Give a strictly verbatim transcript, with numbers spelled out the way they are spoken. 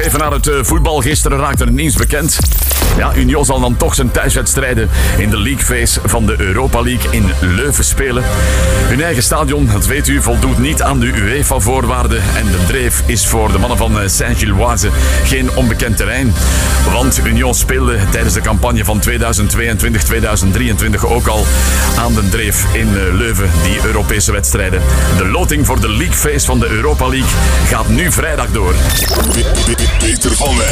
even naar het uh, voetbal. Gisteren raakte het nieuws bekend. Ja, Union zal dan toch zijn thuiswedstrijden in de League Phase van de Europa League in Leuven spelen. Hun eigen stadion, dat weet u, voldoet niet aan de UEFA-voorwaarden. En de Dreef is voor de mannen van Saint-Gilloise geen onbekend terrein. Want Union speelde tijdens de campagne van tweeduizend tweeëntwintig tweeduizend drieëntwintig ook al aan de Dreef in Leuven, die Europese wedstrijden. De loting voor de League Phase van de Europa League gaat nu vrijdag door. Peter van Wij.